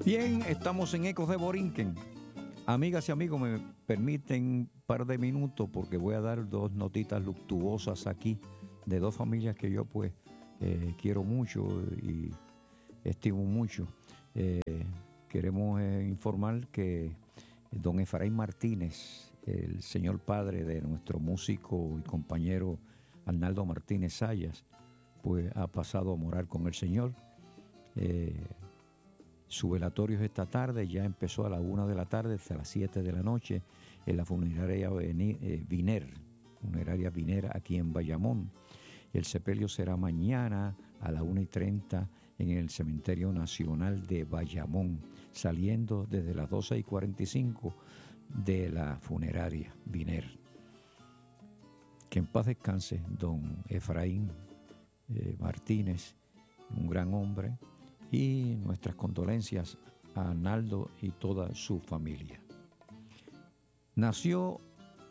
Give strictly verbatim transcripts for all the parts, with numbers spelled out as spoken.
Bien, estamos en Ecos de Borinquen. Amigas y amigos, me permiten un par de minutos porque voy a dar dos notitas luctuosas aquí de dos familias que yo pues eh, quiero mucho y estimo mucho. Eh, queremos eh, informar que don Efraín Martínez, el señor padre de nuestro músico y compañero Arnaldo Martínez Sayas, pues ha pasado a morar con el Señor. Eh, Su velatorio es esta tarde, ya empezó a la una de la tarde hasta las siete de la noche en la funeraria Viner, funeraria Viner aquí en Bayamón. El sepelio será mañana a la una y treinta en el Cementerio Nacional de Bayamón, saliendo desde las doce y cuarenta y cinco de la funeraria Viner. Que en paz descanse don Efraín eh, Martínez, un gran hombre, y nuestras condolencias a Arnaldo y toda su familia. Nació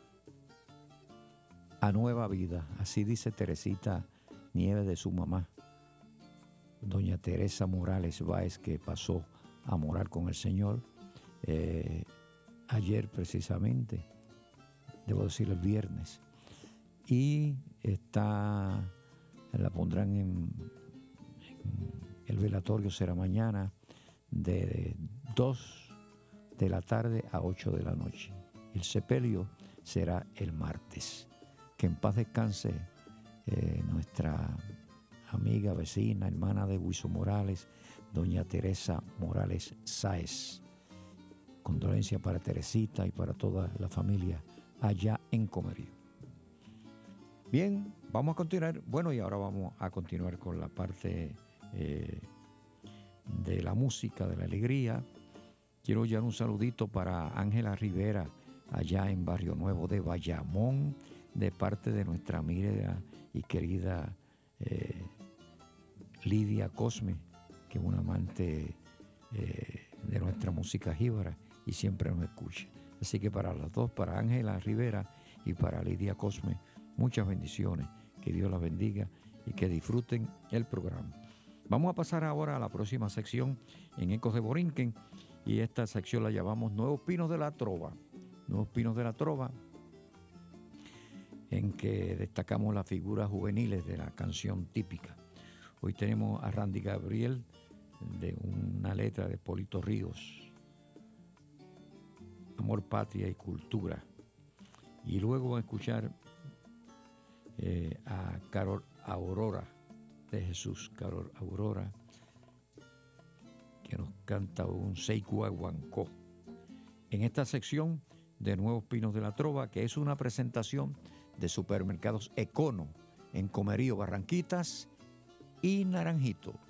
a nueva vida, así dice Teresita Nieves de su mamá, doña Teresa Morales Báez, que pasó a morar con el Señor eh, ayer precisamente, debo decir el viernes, y está, la pondrán en, en el velatorio será mañana de dos de la tarde a ocho de la noche. El sepelio será el martes. Que en paz descanse eh, nuestra amiga, vecina, hermana de Huizo Morales, doña Teresa Morales Sáez. Condolencia para Teresita y para toda la familia allá en Comerío. Bien, vamos a continuar. Bueno, y ahora vamos a continuar con la parte Eh, de la música, de la alegría. Quiero dar un saludito para Ángela Rivera, allá en Barrio Nuevo de Bayamón, de parte de nuestra amiga y querida eh, Lidia Cosme, que es una amante eh, de nuestra música jíbara y siempre nos escucha. Así que para las dos, para Ángela Rivera y para Lidia Cosme, muchas bendiciones. Que Dios las bendiga y que disfruten el programa. Vamos a pasar ahora a la próxima sección en Ecos de Borinquen, y esta sección la llamamos Nuevos Pinos de la Trova. Nuevos Pinos de la Trova, en que destacamos las figuras juveniles de la canción típica. Hoy tenemos a Randy Gabriel, de una letra de Polito Ríos, Amor, Patria y Cultura. Y luego vamos a escuchar eh, a Carol Aurora, de Jesús Carol Aurora, que nos canta un Seicuaguancó. En esta sección de Nuevos Pinos de la Trova, que es una presentación de supermercados Econo en Comerío, Barranquitas y Naranjito.